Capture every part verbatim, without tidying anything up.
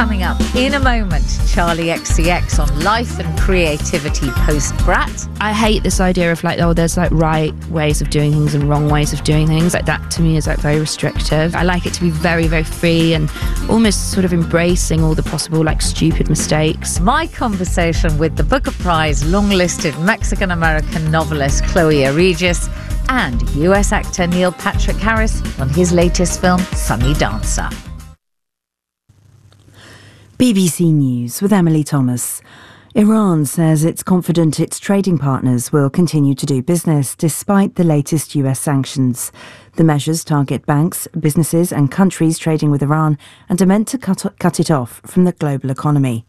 Coming up in a moment, Charlie X C X on life and creativity post-Brat. I hate this idea of like, oh, there's like right ways of doing things and wrong ways of doing things. Like that to me is like very restrictive. I like it to be very, very free and almost sort of embracing all the possible like stupid mistakes. My conversation with the Booker Prize long-listed Mexican-American novelist Chloe Aregis and U S actor Neil Patrick Harris on his latest film, Sunny Dancer. B B C News with Emily Thomas. Iran says it's confident its trading partners will continue to do business despite the latest U S sanctions. The measures target banks, businesses and countries trading with Iran and are meant to cut, cut it off from the global economy.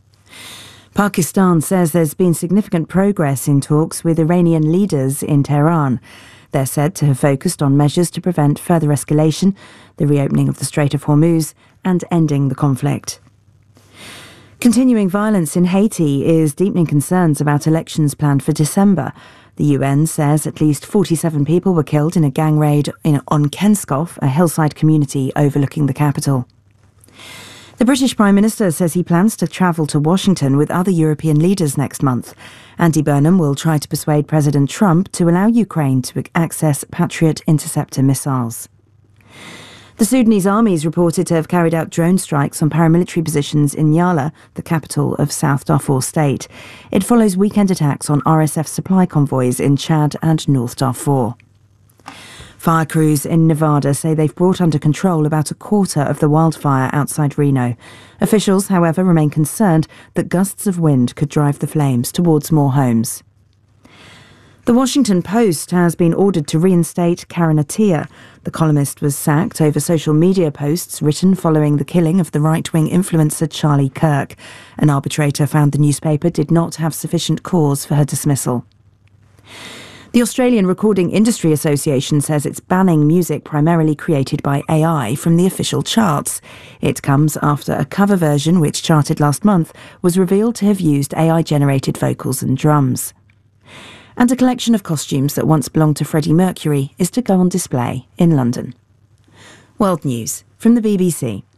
Pakistan says there's been significant progress in talks with Iranian leaders in Tehran. They're said to have focused on measures to prevent further escalation, the reopening of the Strait of Hormuz and ending the conflict. Continuing violence in Haiti is deepening concerns about elections planned for December. The U N says at least forty-seven people were killed in a gang raid in, on Kenskoff, a hillside community overlooking the capital. The British Prime Minister says he plans to travel to Washington with other European leaders next month. Andy Burnham will try to persuade President Trump to allow Ukraine to access Patriot interceptor missiles. The Sudanese army is reported to have carried out drone strikes on paramilitary positions in Nyala, the capital of South Darfur state. It follows weekend attacks on R S F supply convoys in Chad and North Darfur. Fire crews in Nevada say they've brought under control about a quarter of the wildfire outside Reno. Officials, however, remain concerned that gusts of wind could drive the flames towards more homes. The Washington Post has been ordered to reinstate Karen Attiah. The columnist was sacked over social media posts written following the killing of the right-wing influencer Charlie Kirk. An arbitrator found the newspaper did not have sufficient cause for her dismissal. The Australian Recording Industry Association says it's banning music primarily created by A I from the official charts. It comes after a cover version, which charted last month, was revealed to have used A I-generated vocals and drums. And a collection of costumes that once belonged to Freddie Mercury is to go on display in London. World News from the B B C.